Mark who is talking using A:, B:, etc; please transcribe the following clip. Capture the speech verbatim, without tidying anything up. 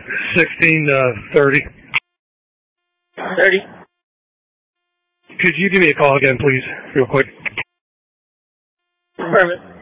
A: sixteen thirty.
B: thirty.
A: Could you give me a call again, please, real quick?
B: Perfect.